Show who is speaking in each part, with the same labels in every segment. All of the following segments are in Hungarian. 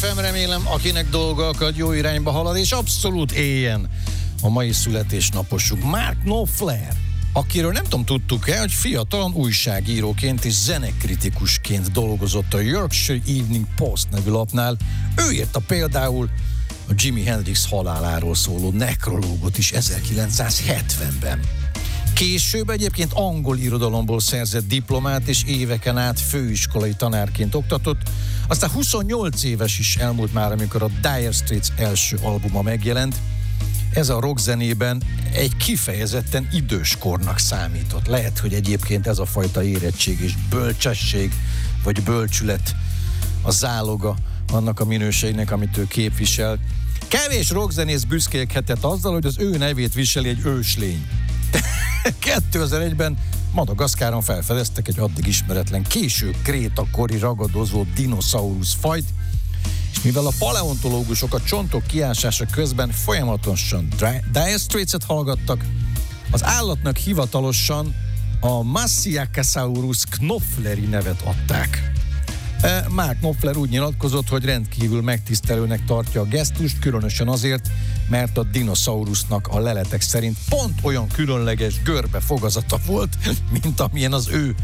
Speaker 1: FM, remélem, akinek dolga akad, jó irányba halad, és abszolút éljen a mai születésnaposunk. Mark Knopfler, akiről nem tudom, tudtuk-e, hogy fiatalon újságíróként és zenekritikusként dolgozott a Yorkshire Evening Post nevű lapnál. Ő írta például a Jimi Hendrix haláláról szóló nekrológot is 1970-ben. Később egyébként angol irodalomból szerzett diplomát, és éveken át főiskolai tanárként oktatott. Aztán 28 éves is elmúlt már, amikor a Dire Straits első albuma megjelent. Ez a rockzenében egy kifejezetten időskornak számított. Lehet, hogy egyébként ez a fajta érettség és bölcsesség, vagy bölcsület a záloga annak a minőségnek, amit ő képvisel. Kevés rockzenész büszkélkedhet azzal, hogy az ő nevét viseli egy őslény. 2001-ben Madagaszkáron felfedeztek egy addig ismeretlen, késő krétakori ragadozó dinoszaurusz fajt, és mivel a paleontológusok a csontok kiásása közben folyamatosan Dire Straits-et hallgattak, az állatnak hivatalosan a Masiakasaurus knopfleri nevet adták. Mark Knopfler úgy nyilatkozott, hogy rendkívül megtisztelőnek tartja a gesztust, különösen azért, mert a dinoszaurusznak a leletek szerint pont olyan különleges görbe fogazata volt, mint amilyen az ő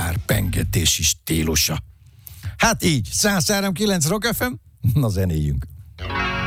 Speaker 1: gitárpengetési stílusa. Hát így, 103.9 Rock FM, na zenéljünk!